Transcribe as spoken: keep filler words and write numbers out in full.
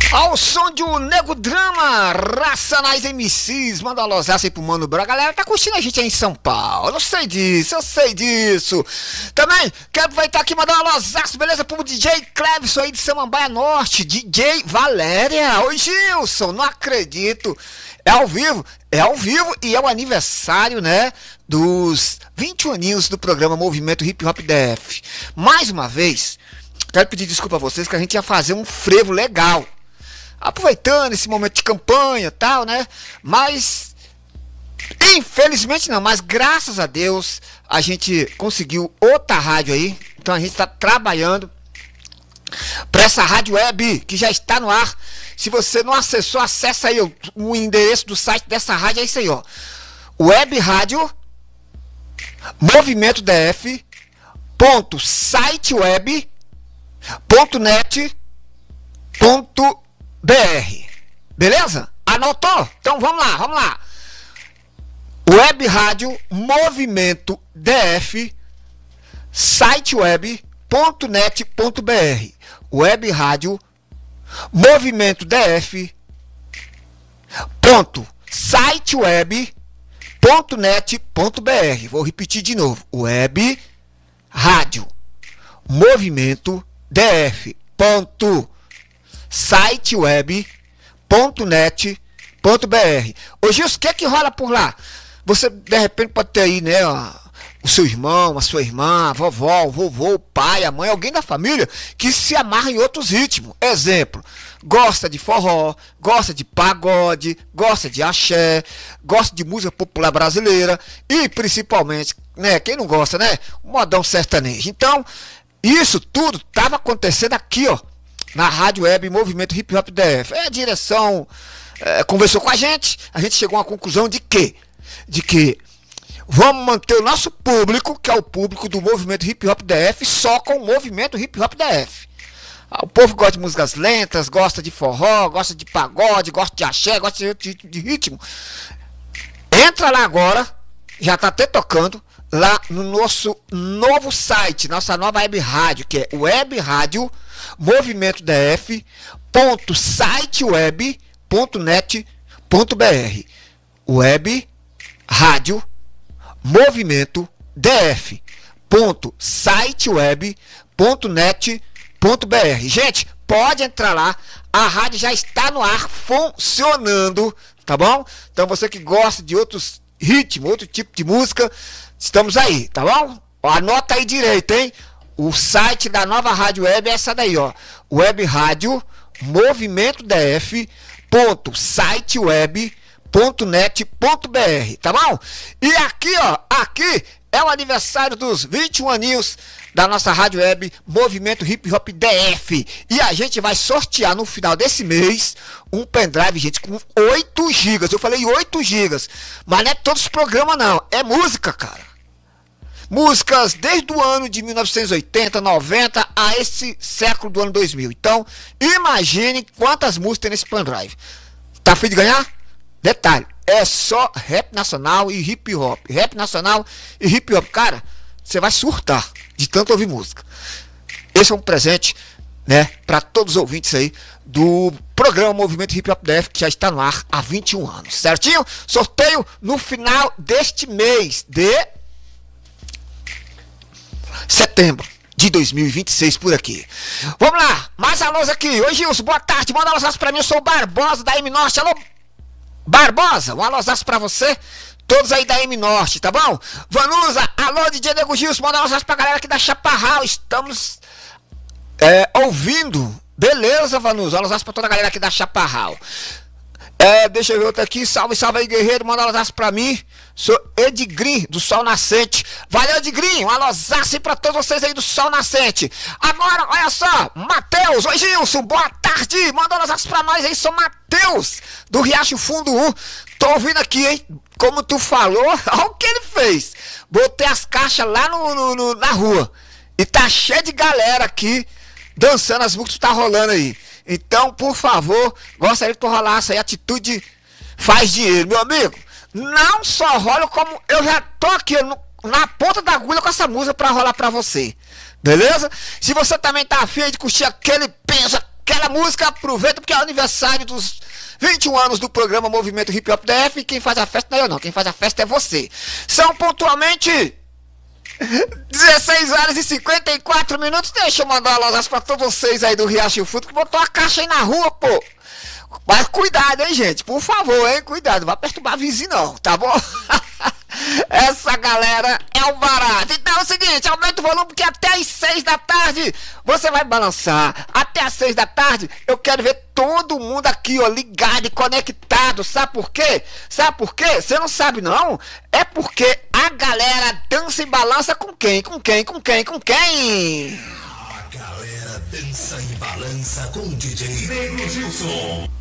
Ao som de um Nego Drama, Racionais M Cs, manda uma losaça aí pro Mano Brown. A galera tá curtindo a gente aí em São Paulo, eu sei disso, eu sei disso. Também quero aproveitar aqui e mandar uma losaça, beleza, pro D J Clevson aí de Samambaia Norte, D J Valéria. Oi Gilson, não acredito, é ao vivo, é ao vivo e é o aniversário, né, dos vinte e um aninhos do programa Movimento Hip Hop D F. Mais uma vez, quero pedir desculpa a vocês que a gente ia fazer um frevo legal, aproveitando esse momento de campanha e tal, né? Mas, infelizmente não, mas graças a Deus, a gente conseguiu outra rádio aí. Então a gente está trabalhando para essa rádio web que já está no ar. Se você não acessou, acessa aí o, o endereço do site dessa rádio, é isso aí, ó. Web Rádio Movimento D F ponto siteweb ponto net ponto B R, beleza? Anotou? Então vamos lá, vamos lá. Web Rádio Movimento D F siteweb ponto net ponto B R. Web Rádio Movimento D F ponto siteweb ponto net ponto B R. Vou repetir de novo. Web Rádio Movimento D F ponto siteweb ponto net ponto B R. Ô Gilson, o que é que rola por lá? Você de repente pode ter aí, né, ó, o seu irmão, a sua irmã, a vovó, o vovô, o pai, a mãe, alguém da família que se amarra em outros ritmos. Exemplo, gosta de forró, gosta de pagode, gosta de axé, gosta de música popular brasileira e principalmente, né, quem não gosta, né, modão sertanejo. Então, isso tudo estava acontecendo aqui, ó, na Rádio Web Movimento Hip Hop D F. É, a direção é, conversou com a gente, a gente chegou a uma conclusão de que, de que vamos manter o nosso público, que é o público do Movimento Hip Hop D F, só com o Movimento Hip Hop D F. O povo gosta de músicas lentas, gosta de forró, gosta de pagode, gosta de axé, gosta de outro tipo de ritmo. Entra lá agora, já está até tocando, lá no nosso novo site, nossa nova web rádio, que é Web Rádio Movimento D F ponto siteweb ponto net ponto B R. Web Rádio Movimento D F ponto siteweb ponto net ponto B R. Gente, pode entrar lá, a rádio já está no ar funcionando, tá bom? Então você que gosta de outros ritmos, outro tipo de música, estamos aí, tá bom? Anota aí direito, hein? O site da nova rádio web é essa daí, ó. Web Rádio Movimento D F ponto siteweb ponto net ponto B R, tá bom? E aqui, ó, aqui é o aniversário dos vinte e um aninhos da nossa rádio web Movimento Hip Hop D F. E a gente vai sortear no final desse mês um pendrive, gente, com oito gigas. Eu falei oito gigas, mas não é todos os programas não, é música, cara. Músicas desde o ano de mil novecentos e oitenta, noventa a esse século do ano dois mil. Então, imagine quantas músicas tem nesse pendrive. Tá afim de ganhar? Detalhe, é só rap nacional e hip hop. Rap nacional e hip hop. Cara, você vai surtar de tanto ouvir música. Esse é um presente, né, para todos os ouvintes aí do programa Movimento Hip Hop D F, que já está no ar há vinte e um anos. Certinho? Sorteio no final deste mês de setembro de dois mil e vinte e seis por aqui. Vamos lá, mais alôs aqui. Oi Gilson, boa tarde, manda alôs pra mim, eu sou o Barbosa da M Norte. Alô, Barbosa, um alôs pra você. Todos aí da M Norte, tá bom? Vanusa, alô D J Nego Gilson, manda alôs pra galera aqui da Chaparral. Estamos é, ouvindo. Beleza, Vanusa, alôs pra toda a galera aqui da Chaparral. É, deixa eu ver outro aqui. Salve, salve aí, guerreiro. Manda um alôzaço pra mim. Sou Edgrim, do Sol Nascente. Valeu, Edgrim. Um alôzaço aí pra todos vocês aí do Sol Nascente. Agora, olha só. Matheus. Oi, Gilson. Boa tarde. Manda um alôzaço pra nós aí. Sou Matheus, do Riacho Fundo um. Tô ouvindo aqui, hein? Como tu falou. Olha o que ele fez. Botei as caixas lá no, no, no, na rua. E tá cheio de galera aqui dançando as músicas que tá rolando aí. Então, por favor, gostaria que tu rolasse aí, atitude faz dinheiro, meu amigo. Não só rola, como eu já tô aqui no, na ponta da agulha com essa música pra rolar pra você. Beleza? Se você também tá afim de curtir aquele peso, aquela aquela música, aproveita porque é o aniversário dos vinte e um anos do programa Movimento Hip Hop D F e quem faz a festa não é eu não, quem faz a festa é você. São pontualmente dezesseis horas e cinquenta e quatro minutos. Deixa eu mandar um abraço pra todos vocês aí do Riacho Futo que botou a caixa aí na rua, pô. Mas cuidado, hein, gente, por favor, hein, cuidado, não vai perturbar vizinho não, tá bom? Essa galera é um barato. Então é o seguinte, aumenta o volume porque até às seis da tarde você vai balançar. Até às seis da tarde eu quero ver todo mundo aqui, ó, ligado e conectado. Sabe por quê? Sabe por quê? Você não sabe não? É porque a galera dança e balança com quem? Com quem? Com quem? Com quem? A galera dança e balança com o D J Nego Gilson.